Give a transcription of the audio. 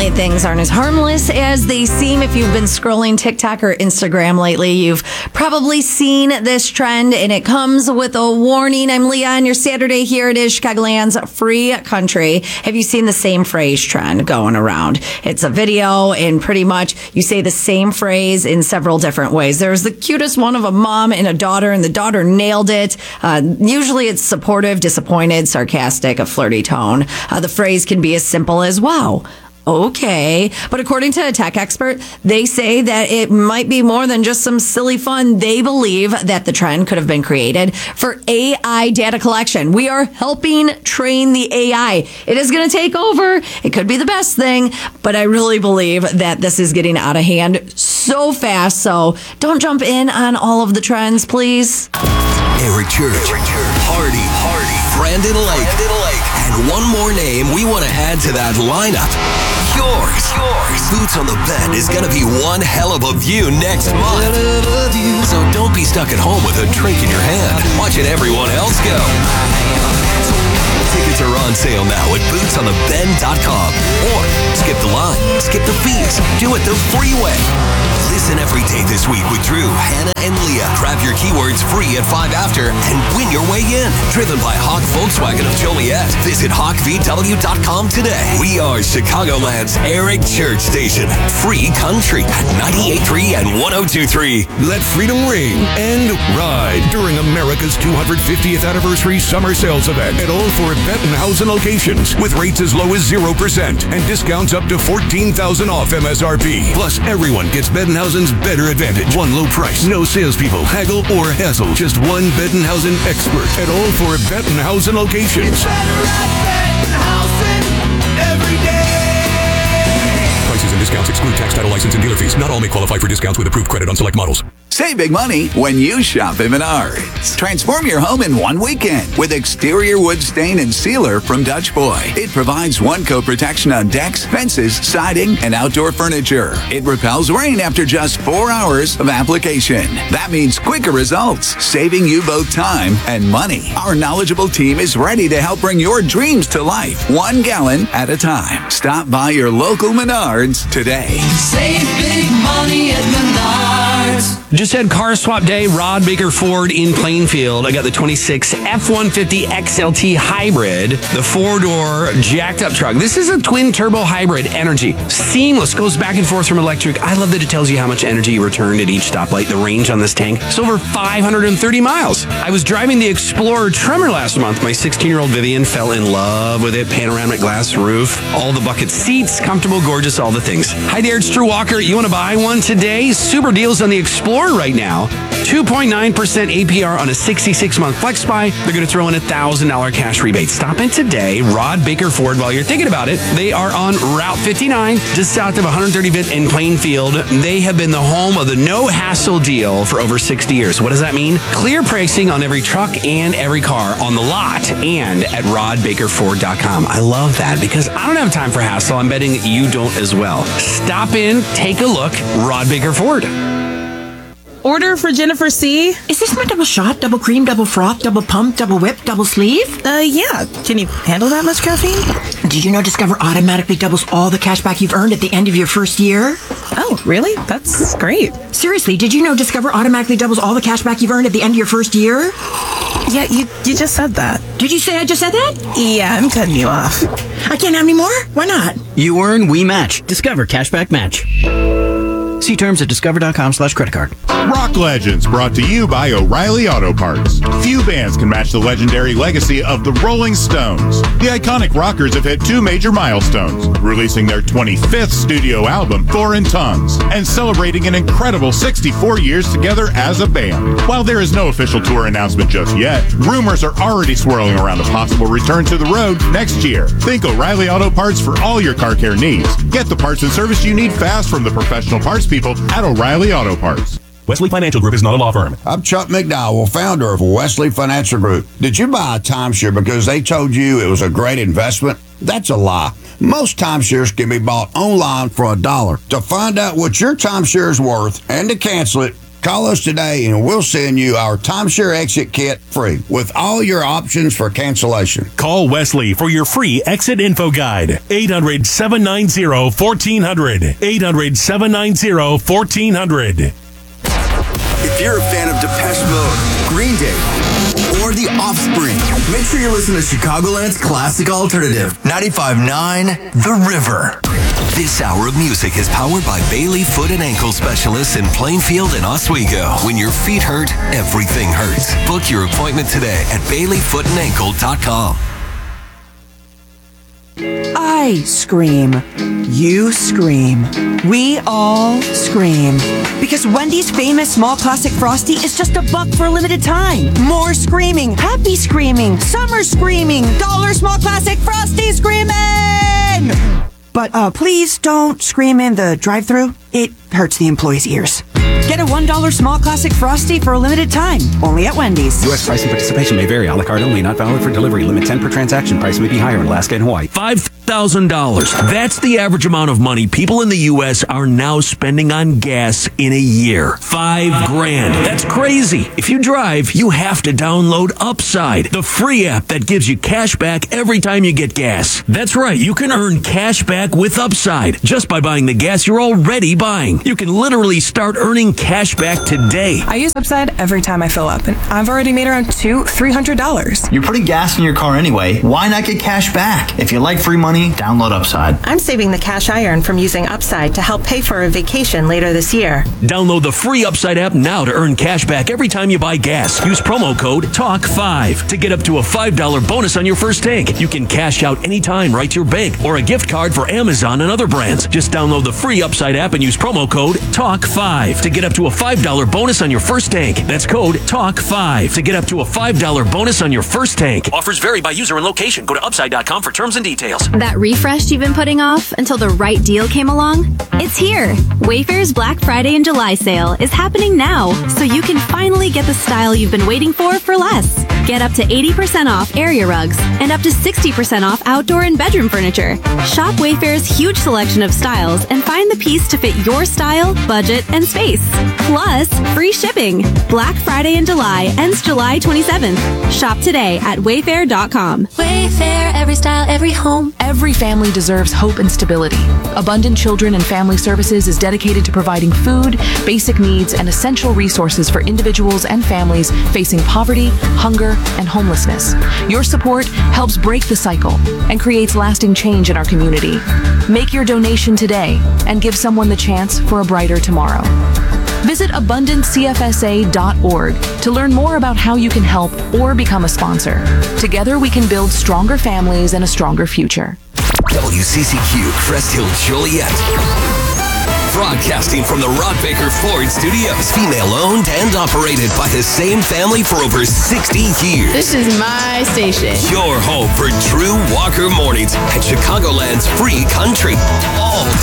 Apparently, things aren't as harmless as they seem. If you've been scrolling TikTok or Instagram lately, you've probably seen this trend, and it comes with a warning. I'm Leah on your Saturday. Here it is, Chicagoland's free country. Have you seen the same phrase trend going around? It's a video, and pretty much you say the same phrase in several different ways. There's the cutest one of a mom and a daughter, and the daughter nailed it. Usually it's supportive, disappointed, sarcastic, a flirty tone. The phrase can be as simple as, wow, okay. But according to a tech expert, they say that it might be more than just some silly fun. They believe that the trend could have been created for AI data collection. We are helping train the AI. It is going to take over. It could be the best thing, but I really believe that this is getting out of hand so fast. So don't jump in on all of the trends, please. Eric Church, Hardy, Brandon Lake, and one more name we want to add to that lineup. Yours. Boots on the Bed is going to be one hell of a view next month. So don't be stuck at home with a drink in your hand, watching everyone else go. Tickets are on sale now at bootsonthebed.com. Or skip the line, skip the fees, do it the free way. Listen every day this week with Drew, Hannah, and Leah. Grab your keywords free at 5 after and win your way in. Driven by Hawk Volkswagen of Joliet. Visit hawkvw.com today. We are Chicagoland's Eric Church station. Free country at 98.3 and 102.3. Let freedom ring and ride during America's 250th anniversary summer sales event at all four Bettenhausen locations with rates as low as 0% and discounts up to $14,000 off MSRP. Plus, everyone gets Bettenhausen's better advantage. One low price, no salespeople, haggle or hassle. Just one Bettenhausen expert at all four Bettenhausen locations. It's better at Bettenhausen every day. Prices and discounts exclude tax, title, license, and dealer fees. Not all may qualify for discounts with approved credit on select models. Save big money when you shop at Menards. Transform your home in one weekend with exterior wood stain and sealer from Dutch Boy. It provides one-coat protection on decks, fences, siding, and outdoor furniture. It repels rain after just 4 hours of application. That means quicker results, saving you both time and money. Our knowledgeable team is ready to help bring your dreams to life, 1 gallon at a time. Stop by your local Menards today. Save big money at Menards. Just had car swap day, Rod Baker Ford in Plainfield. I got the 26 F-150 XLT Hybrid, the 4-door jacked up truck. This is a twin turbo hybrid energy. Seamless, goes back and forth from electric. I love that it tells you how much energy you returned at each stoplight. The range on this tank is over 530 miles. I was driving the Explorer Tremor last month. My 16-year-old Vivian fell in love with it. Panoramic glass roof, all the bucket seats, comfortable, gorgeous, all the things. Hi there, it's Drew Walker. You want to buy one today? Super deals on the Explorer right now. 2.9% APR on a 66-month flex buy. They're going to throw in $1,000 cash rebate. Stop in today. Rod Baker Ford, while you're thinking about it, they are on Route 59, just south of 135th in Plainfield. They have been the home of the no-hassle deal for over 60 years. What does that mean? Clear pricing on every truck and every car on the lot and at rodbakerford.com. I love that because I don't have time for hassle. I'm betting you don't as well. Stop in, take a look. Rod Baker Ford. Order for Jennifer C. Is this my double shot, double cream, double froth, double pump, double whip, double sleeve? Yeah. Can you handle that much caffeine? Did you know Discover automatically doubles all the cash back you've earned at the end of your first year? Oh, really? That's great. Seriously, did you know Discover automatically doubles all the cash back you've earned at the end of your first year? Yeah, you just said that. Did you say I just said that? Yeah, I'm cutting you off. I can't have any more? Why not? You earn, we match. Discover Cashback Match. See terms at discover.com/creditcard. Rock Legends, brought to you by O'Reilly Auto Parts. Few bands can match the legendary legacy of the Rolling Stones. The iconic rockers have hit 2 major milestones, releasing their 25th studio album, Foreign Tongues, and celebrating an incredible 64 years together as a band. While there is no official tour announcement just yet, rumors are already swirling around a possible return to the road next year. Think O'Reilly Auto Parts for all your car care needs. Get the parts and service you need fast from the professional parts people at O'Reilly Auto Parts. Wesley Financial Group is not a law firm. I'm Chuck McDowell, founder of Wesley Financial Group. Did you buy a timeshare because they told you it was a great investment? That's a lie. Most timeshares can be bought online for $1. To find out what your timeshare is worth and to cancel it, Call us today and we'll send you our timeshare exit kit free with all your options for cancellation. Call Wesley for your free exit info guide. 800-790-1400. 800-790-1400. If you're a fan of Depeche Mode, Green Day, or The Offspring, make sure you listen to Chicagoland's classic alternative, 95.9 The River. This hour of music is powered by Bailey Foot and Ankle Specialists in Plainfield and Oswego. When your feet hurt, everything hurts. Book your appointment today at BaileyFootandAnkle.com. I scream. You scream. We all scream. Because Wendy's famous small classic Frosty is just $1 for a limited time. More screaming. Happy screaming. Summer screaming. $1 small classic Frosty screaming! But please don't scream in the drive-thru. It hurts the employees' ears. Get a $1 small classic Frosty for a limited time. Only at Wendy's. U.S. price and participation may vary. A la carte only. Not valid for delivery. Limit 10 per transaction. Price may be higher in Alaska and Hawaii. $5,000. That's the average amount of money people in the U.S. are now spending on gas in a year. $5,000. That's crazy. If you drive, you have to download Upside, the free app that gives you cash back every time you get gas. That's right. You can earn cash back with Upside just by buying the gas you're already buying. You can literally start earning cash back today. I use Upside every time I fill up, and I've already made around $200-$300. You're putting gas in your car anyway. Why not get cash back? If you like free money, download Upside. I'm saving the cash I earn from using Upside to help pay for a vacation later this year. Download the free Upside app now to earn cash back every time you buy gas. Use promo code TALK5 to get up to a $5 bonus on your first tank. You can cash out anytime right to your bank or a gift card for Amazon and other brands. Just download the free Upside app and use promo code TALK5 to get up to a $5 bonus on your first tank. That's code TALK5 to get up to a $5 bonus on your first tank. Offers vary by user and location. Go to upside.com for terms and details. That refresh you've been putting off until the right deal came along? It's here. Wayfair's Black Friday and July sale is happening now, so you can finally get the style you've been waiting for less. Get up to 80% off area rugs and up to 60% off outdoor and bedroom furniture. Shop Wayfair's huge selection of styles and find the piece to fit your style, budget, and space. Plus, free shipping. Black Friday in July ends July 27th. Shop today at Wayfair.com. Wayfair, every style, every home. Every family deserves hope and stability. Abundant Children and Family Services is dedicated to providing food, basic needs, and essential resources for individuals and families facing poverty, hunger, and homelessness. Your support helps break the cycle and creates lasting change in our community. Make your donation today and give someone the chance for a brighter tomorrow. Visit abundancefsa.org to learn more about how you can help or become a sponsor. Together we can build stronger families and a stronger future. WCCQ Crest Hill Joliet. Broadcasting from the Rod Baker Ford Studios. Female-owned and operated by the same family for over 60 years. This is my station. Your home for true Walker mornings and Chicagoland's free country. All